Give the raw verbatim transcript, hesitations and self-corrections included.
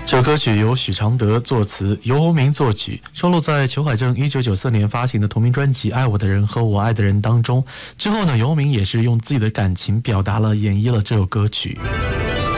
这首歌曲由许常德作词，游鸿明作曲，收录在裘海正一九九四年发行的同名专辑《爱我的人和我爱的人》当中。之后呢，游鸿明也是用自己的感情表达了、演绎了这首歌曲。